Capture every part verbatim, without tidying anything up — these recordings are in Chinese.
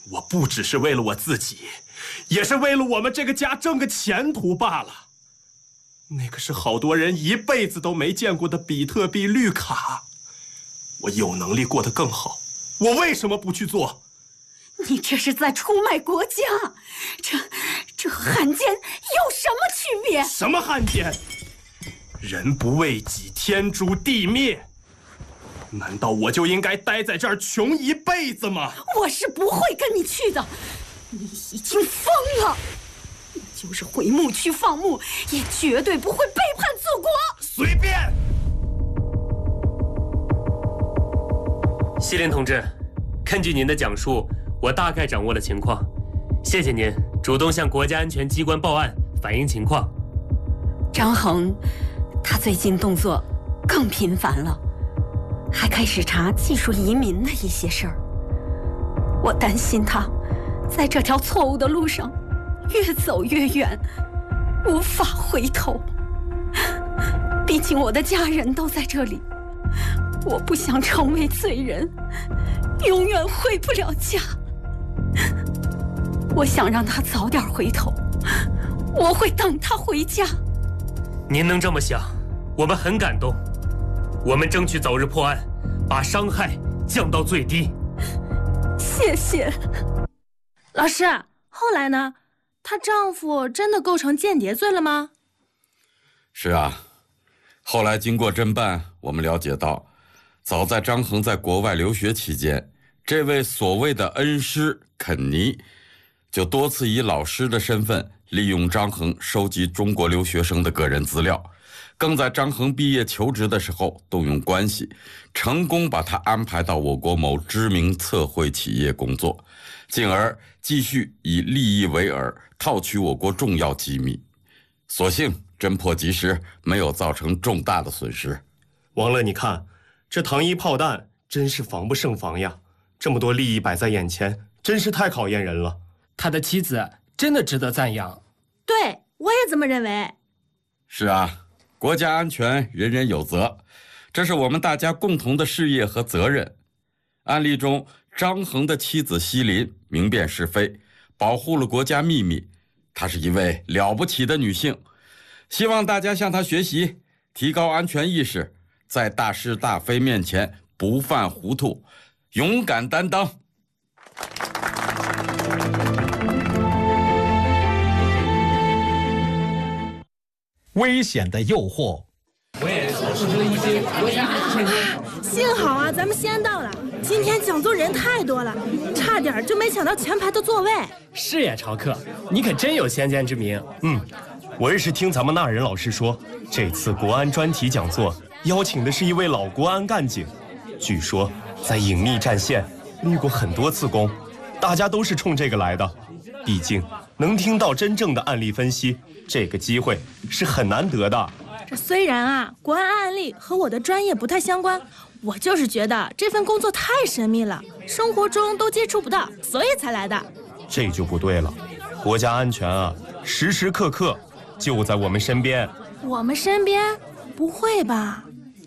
我不只是为了我自己，也是为了我们这个家挣个前途罢了。那个是好多人一辈子都没见过的比特币绿卡，我有能力过得更好，我为什么不去做？ 你这是在出卖国家，这这和汉奸有什么区别？ 什么汉奸？人不为己，天诛地灭。难道我就应该待在这儿穷一辈子吗？ 我是不会跟你去的，你已经疯了。你就是回牧区放牧，也绝对不会背叛祖国。 随便。 希林同志，根据您的讲述，我大概掌握了情况。谢谢您主动向国家安全机关报案，反映情况。 张衡，他最近动作更频繁了，还开始查技术移民的一些事儿。我担心他在这条错误的路上越走越远，无法回头。毕竟我的家人都在这里，我不想成为罪人，永远回不了家。我想让他早点回头，我会等他回家。 您能这么想，我们很感动。我们争取早日破案，把伤害降到最低。 谢谢。 老师，后来呢？她丈夫真的构成间谍罪了吗？ 是啊，后来经过侦办，我们了解到，早在张衡在国外留学期间，这位所谓的恩师肯尼就多次以老师的身份利用张衡收集中国留学生的个人资料，更在张衡毕业求职的时候动用关系，成功把他安排到我国某知名测绘企业工作，进而继续以利益为饵套取我国重要机密。所幸侦破及时，没有造成重大的损失。 王乐，你看这糖衣炮弹真是防不胜防呀，这么多利益摆在眼前，真是太考验人了。 他的妻子真的值得赞扬。 对，我也这么认为。 是啊，国家安全人人有责，这是我们大家共同的事业和责任。案例中，张衡的妻子希林明辨是非，保护了国家秘密，她是一位了不起的女性。希望大家向她学习，提高安全意识，在大是大非面前不犯糊涂，勇敢担当。 危险的诱惑。 幸好啊，咱们先到了。今天讲座人太多了，差点就没抢到前排的座位。 是呀，朝客，你可真有先见之明。 嗯，我也是听咱们那人老师说，这次国安专题讲座邀请的是一位老国安干警，据说在隐秘战线立过很多次功，大家都是冲这个来的。毕竟能听到真正的案例分析，这个机会是很难得的。 这虽然啊，国安案例和我的专业不太相关，我就是觉得这份工作太神秘了，生活中都接触不到，所以才来的。 这就不对了，国家安全啊，时时刻刻就在我们身边。 我们身边？不会吧？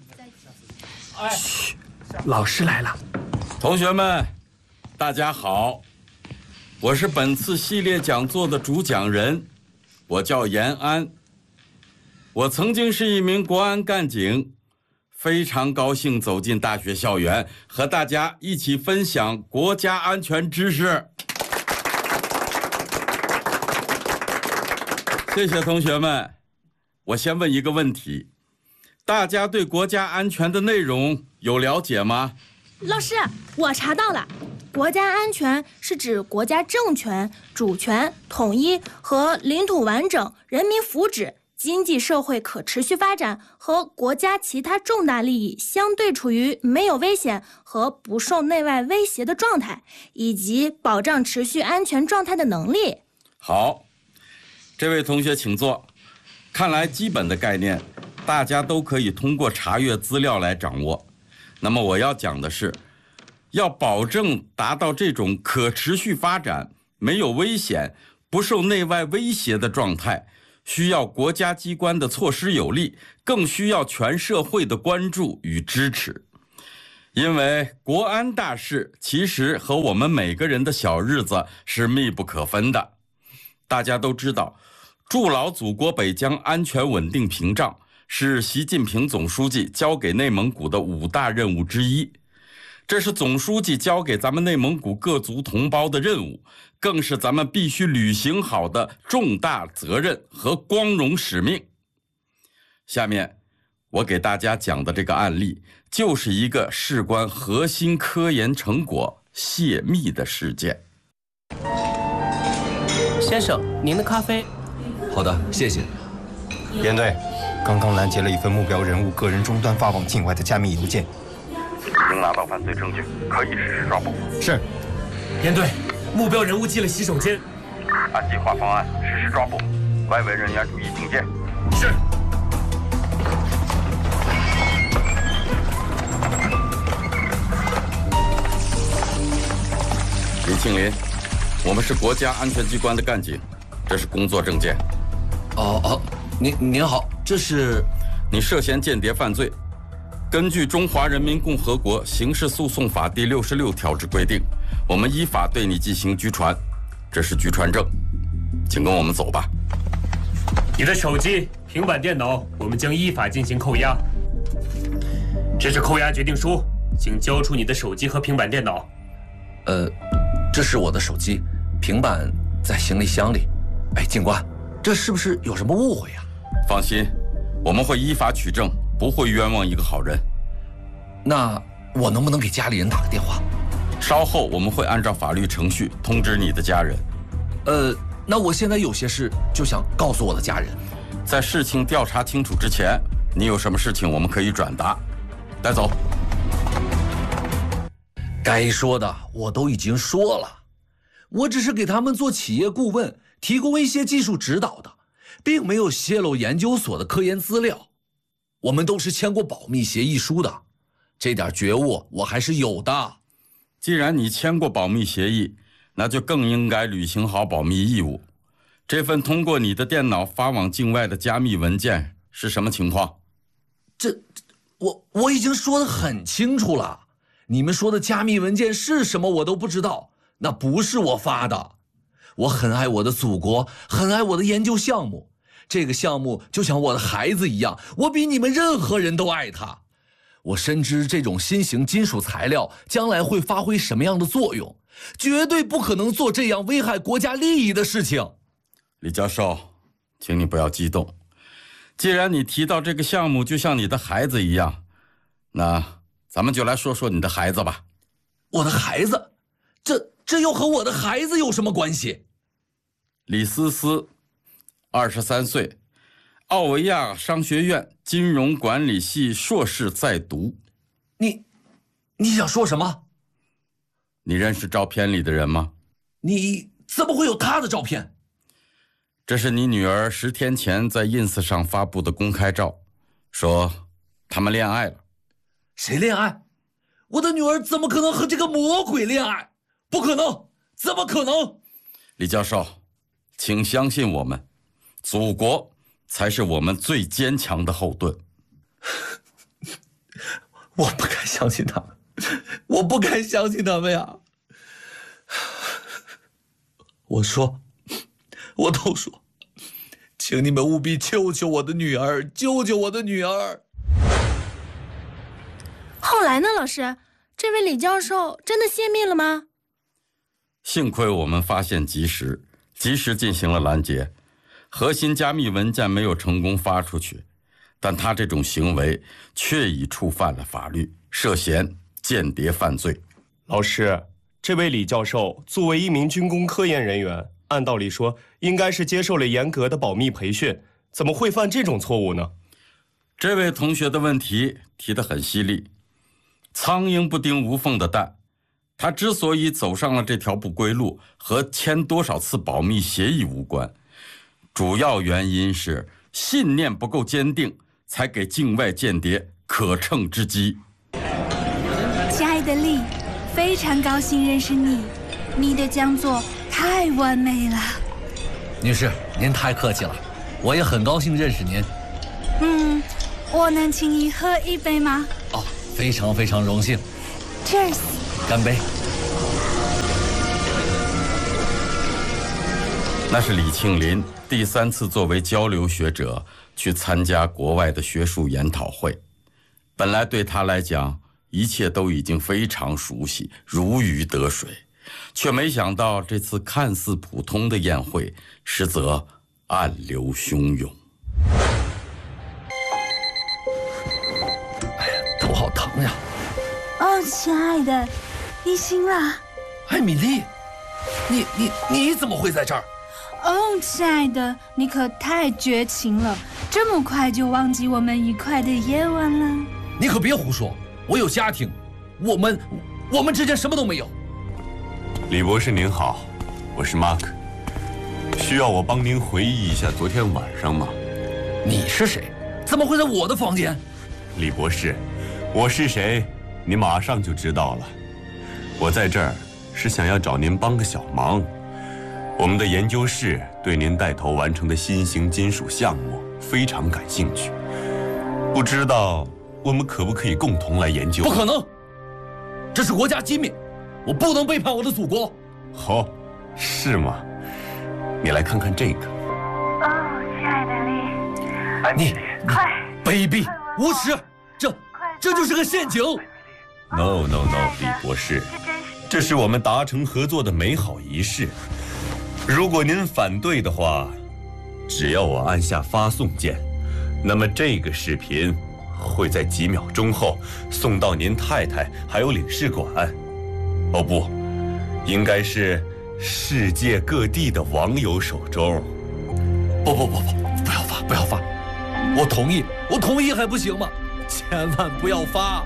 嘘，老师来了。 同学们，大家好，我是本次系列讲座的主讲人，我叫严安。我曾经是一名国安干警，非常高兴走进大学校园，和大家一起分享国家安全知识。谢谢同学们。我先问一个问题，大家对国家安全的内容有了解吗？ 老师，我查到了，国家安全是指国家政权、主权、统一和领土完整、人民福祉、经济社会可持续发展和国家其他重大利益相对处于没有危险和不受内外威胁的状态，以及保障持续安全状态的能力。 好，这位同学请坐。看来基本的概念大家都可以通过查阅资料来掌握。那么我要讲的是，要保证达到这种可持续发展、没有危险、不受内外威胁的状态，需要国家机关的措施有力，更需要全社会的关注与支持。 因为国安大事其实和我们每个人的小日子是密不可分的。大家都知道，筑牢祖国北疆安全稳定屏障是习近平总书记交给内蒙古的五大任务之一。这是总书记交给咱们内蒙古各族同胞的任务，更是咱们必须履行好的重大责任和光荣使命。下面我给大家讲的这个案例，就是一个事关核心科研成果泄密的事件。 先生，您的咖啡。 好的，谢谢。 编队，刚刚拦截了一份目标人物个人终端发往境外的加密邮件， 应拿到犯罪证据，可以实施抓捕。 是。 编队，目标人物进了洗手间， 按计划方案实施抓捕，外围人员注意警戒。 是。 李庆林，我们是国家安全机关的干警，这是工作证件。 哦哦，您您好，这是你涉嫌间谍犯罪。根据《中华人民共和国刑事诉讼法》第六十六条之规定，我们依法对你进行拘传，这是拘传证，请跟我们走吧。 你的手机、平板电脑，我们将依法进行扣押。这是扣押决定书，请交出你的手机和平板电脑。 呃，这是我的手机，平板在行李箱里。哎，警官，这是不是有什么误会呀？ 放心，我们会依法取证，不会冤枉一个好人。 那我能不能给家里人打个电话？ 稍后我们会按照法律程序通知你的家人。 呃，那我现在有些事就想告诉我的家人。 在事情调查清楚之前，你有什么事情我们可以转达。带走。 该说的我都已经说了，我只是给他们做企业顾问，提供一些技术指导的，并没有泄露研究所的科研资料。我们都是签过保密协议书的，这点觉悟我还是有的。 既然你签过保密协议，那就更应该履行好保密义务。这份通过你的电脑发往境外的加密文件是什么情况？ 这，我我已经说得很清楚了。你们说的加密文件是什么我都不知道，那不是我发的。我很爱我的祖国，很爱我的研究项目，这个项目就像我的孩子一样，我比你们任何人都爱它。我深知这种新型金属材料将来会发挥什么样的作用，绝对不可能做这样危害国家利益的事情。 李教授，请你不要激动。既然你提到这个项目就像你的孩子一样，那咱们就来说说你的孩子吧。 我的孩子？这这又和我的孩子有什么关系？ 李思思，二十三岁，奥维亚商学院金融管理系硕士在读。 你，你想说什么？ 你认识照片里的人吗？ 你怎么会有他的照片？ 这是你女儿十天前在 ins 上发布的公开照，说他们恋爱了。 谁恋爱？我的女儿怎么可能和这个魔鬼恋爱？不可能，怎么可能？ 李教授，请相信我们，祖国才是我们最坚强的后盾。 我不敢相信他们，我不敢相信他们呀！我说，我都说，请你们务必救救我的女儿，救救我的女儿。 后来呢，老师？这位李教授真的泄密了吗？ 幸亏我们发现及时，及时进行了拦截，核心加密文件没有成功发出去，但他这种行为却已触犯了法律，涉嫌间谍犯罪。 老师，这位李教授作为一名军工科研人员，按道理说应该是接受了严格的保密培训，怎么会犯这种错误呢？ 这位同学的问题提得很犀利。苍蝇不叮无缝的蛋，他之所以走上了这条不归路，和签多少次保密协议无关，主要原因是信念不够坚定，才给境外间谍可乘之机。 亲爱的丽，非常高兴认识你，你的讲座太完美了。 女士，您太客气了，我也很高兴认识您。 嗯，我能请你喝一杯吗？ 哦，非常非常荣幸。 Cheers！ 干杯！ 那是李庆林第三次作为交流学者去参加国外的学术研讨会。本来对他来讲，一切都已经非常熟悉，如鱼得水，却没想到这次看似普通的宴会，实则暗流汹涌。 哎呀，头好疼呀！ 哦，亲爱的，你醒了。 艾米丽，你你你怎么会在这儿？ 哦，亲爱的，你可太绝情了，这么快就忘记我们愉快的夜晚了。 你可别胡说，我有家庭，我们我们之间什么都没有。 李博士您好，我是 Mark， 需要我帮您回忆一下昨天晚上吗？ 你是谁？怎么会在我的房间？ 李博士，我是谁，你马上就知道了。我在这儿是想要找您帮个小忙。我们的研究室对您带头完成的新型金属项目非常感兴趣，不知道我们可不可以共同来研究？ 不可能，这是国家机密，我不能背叛我的祖国。 哦，是吗？你来看看这个。 哦，亲爱的丽， 你快， 卑鄙无耻，这这就是个陷阱。 No no no， 李博士，这是我们达成合作的美好仪式。如果您反对的话，只要我按下发送键，那么这个视频会在几秒钟后送到您太太还有领事馆。哦不，应该是世界各地的网友手中。 不不不不，不要发，不要发！我同意，我同意还不行吗？千万不要发！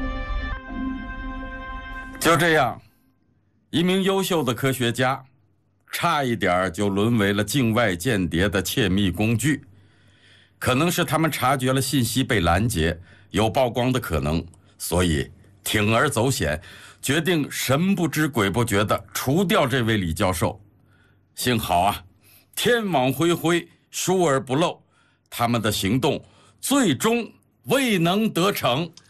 就这样，一名优秀的科学家，差一点就沦为了境外间谍的窃密工具。可能是他们察觉了信息被拦截，有曝光的可能，所以铤而走险，决定神不知鬼不觉地除掉这位李教授。幸好啊，天网恢恢，疏而不漏，他们的行动最终未能得逞。